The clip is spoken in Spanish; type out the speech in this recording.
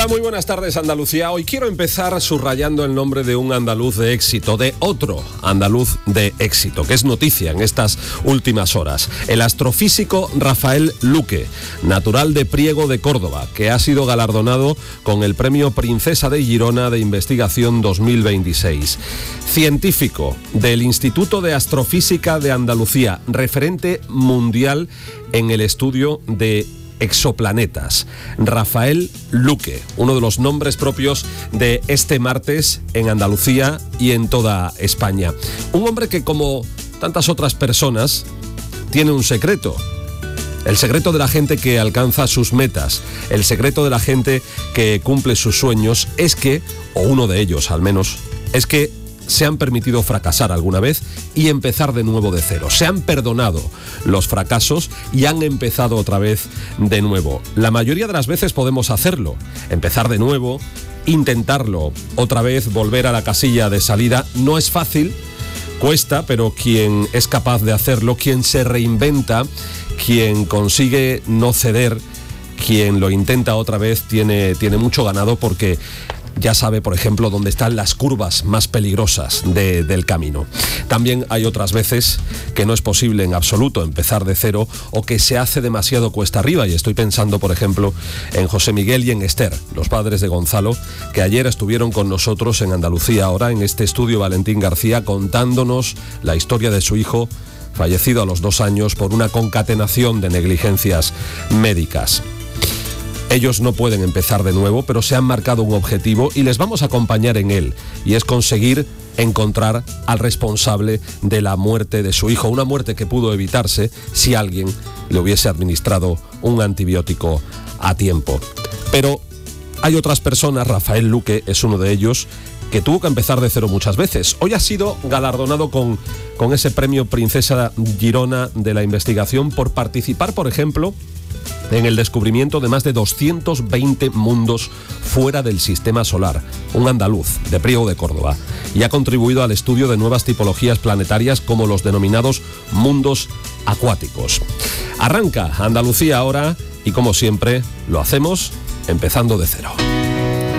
muy buenas tardes, Andalucía. Hoy quiero empezar subrayando el nombre de un andaluz de éxito, de otro andaluz de éxito, que es noticia en estas últimas horas. El astrofísico Rafael Luque, natural de Priego de Córdoba, que ha sido galardonado con el Premio Princesa de Girona de Investigación 2026. Científico del Instituto de Astrofísica de Andalucía, referente mundial en el estudio de exoplanetas. Rafael Luque, uno de los nombres propios de este martes en Andalucía y en toda España. Un hombre que, como tantas otras personas, tiene un secreto. El secreto de la gente que alcanza sus metas, el secreto de la gente que cumple sus sueños es que, o uno de ellos al menos, es que se han permitido fracasar alguna vez y empezar de nuevo de cero. Se han perdonado los fracasos y han empezado otra vez de nuevo. La mayoría de las veces podemos hacerlo, empezar de nuevo, intentarlo otra vez, volver a la casilla de salida. No es fácil, cuesta, pero quien es capaz de hacerlo, quien se reinventa, quien consigue no ceder, quien lo intenta otra vez, tiene mucho ganado, porque ya sabe, por ejemplo, dónde están las curvas más peligrosas del camino. También hay otras veces que no es posible en absoluto empezar de cero, o que se hace demasiado cuesta arriba, y estoy pensando, por ejemplo, en José Miguel y en Esther, los padres de Gonzalo, que ayer estuvieron con nosotros en Andalucía Ahora, en este estudio Valentín García, contándonos la historia de su hijo, fallecido a los 2 años por una concatenación de negligencias médicas. Ellos no pueden empezar de nuevo, pero se han marcado un objetivo y les vamos a acompañar en él, y es conseguir encontrar al responsable de la muerte de su hijo, una muerte que pudo evitarse si alguien le hubiese administrado un antibiótico a tiempo. Pero hay otras personas, Rafael Luque es uno de ellos, que tuvo que empezar de cero muchas veces. Hoy ha sido galardonado con ese Premio Princesa Girona de la Investigación por participar, por ejemplo, en el descubrimiento de más de 220 mundos fuera del sistema solar. Un andaluz de Priego de Córdoba, y ha contribuido al estudio de nuevas tipologías planetarias, como los denominados mundos acuáticos. Arranca Andalucía Ahora, y como siempre lo hacemos empezando de cero.